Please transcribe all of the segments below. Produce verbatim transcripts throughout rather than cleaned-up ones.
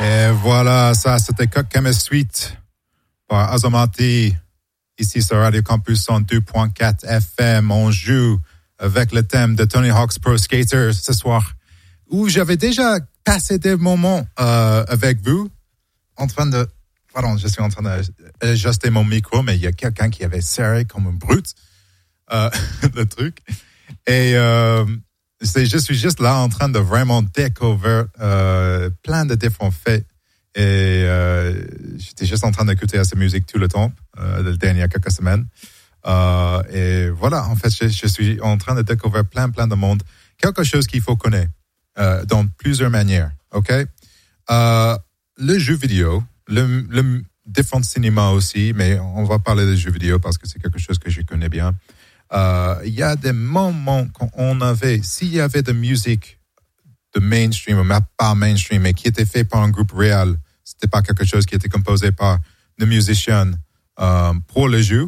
Et voilà, ça c'était Coq Chemistry par Azamati, ici sur Radio Campus cent deux point quatre F M. On joue avec le thème de Tony Hawk's Pro Skater ce soir, où j'avais déjà passé des moments euh, avec vous, en train de... Pardon, je suis en train d'ajuster mon micro, mais il y a quelqu'un qui avait serré comme un brute euh, le truc. Et euh, c'est, je suis juste là en train de vraiment découvrir euh, plein de différents faits. Et euh, j'étais juste en train d'écouter à cette musique tout le temps, euh, les dernières quelques semaines. Euh, et voilà, en fait, je, je suis en train de découvrir plein, plein de monde. Quelque chose qu'il faut connaître euh, dans plusieurs manières, OK? Euh, le jeu vidéo, le, le différent cinéma aussi, mais on va parler de jeux vidéo parce que c'est quelque chose que je connais bien. Euh, il y a des moments quand on avait, s'il y avait de musique de mainstream, ou pas mainstream, mais qui était fait par un groupe réel, c'était pas quelque chose qui était composé par des musiciens euh, pour le jeu.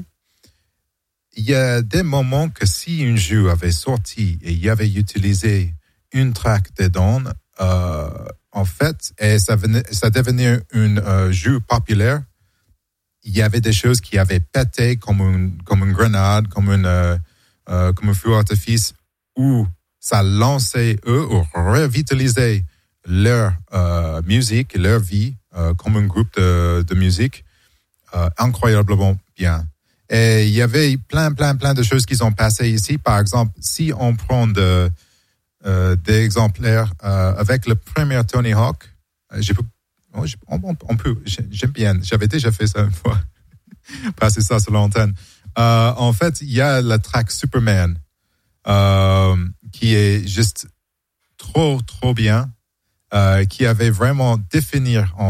Il y a des moments que si un jeu avait sorti et il y avait utilisé une track dedans, euh, en fait, et ça, venait, ça devenait un euh, jeu populaire, il y avait des choses qui avaient pété comme une, comme une grenade, comme, une, euh, euh, comme un feu d'artifice, où ça lançait eux ou revitalisait leur euh, musique, leur vie euh, comme un groupe de, de musique euh, incroyablement bien. Et il y avait plein, plein, plein de choses qui sont passées ici. Par exemple, si on prend de, euh, des exemplaires euh, avec le premier Tony Hawk, j'ai, on, on, on peut, j'aime bien, j'avais déjà fait ça une fois, passer ça sur l'antenne. Euh, en fait, il y a la track Superman euh, qui est juste trop, trop bien, euh, qui avait vraiment défini en,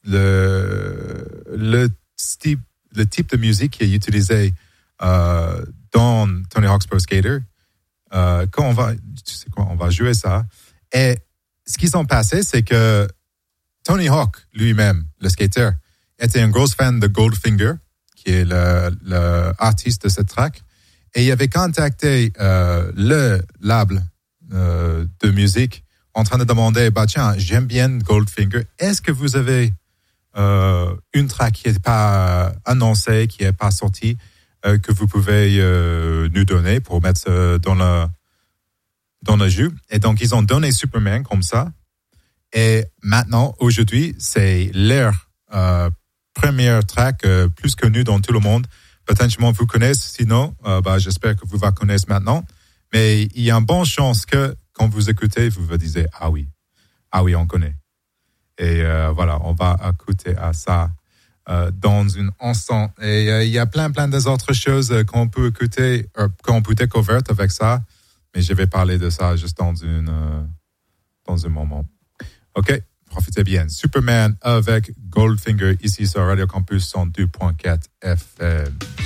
le, le type le type de musique qui est utilisé euh, dans Tony Hawk's Pro Skater. Euh, quand on va, tu sais quoi, on va jouer ça. Et ce qui s'est passé, c'est que Tony Hawk lui-même, le skater, était un gros fan de Goldfinger, qui est le, le artiste de cette track, et il avait contacté euh, le label euh, de musique en train de demander, bah tiens, j'aime bien Goldfinger, est-ce que vous avez Euh, une track qui n'est pas annoncée, qui n'est pas sortie, euh, que vous pouvez euh, nous donner pour mettre euh, dans le dans le jeu. Et donc, ils ont donné Superman comme ça. Et maintenant, aujourd'hui, c'est leur euh, première track euh, plus connue dans tout le monde. Potentiellement, vous connaissez. Sinon, euh, bah, j'espère que vous la connaissez maintenant. Mais il y a une bonne chance que, quand vous écoutez, vous vous disiez, ah oui, ah oui, on connaît. Et euh, voilà, on va écouter à ça euh, dans une instant. Et euh, il y a plein, plein d'autres choses qu'on peut écouter, euh, qu'on peut découvrir avec ça. Mais je vais parler de ça juste dans, une, euh, dans un moment. OK, profitez bien. Superman avec Goldfinger ici sur Radio Campus cent deux point quatre F M.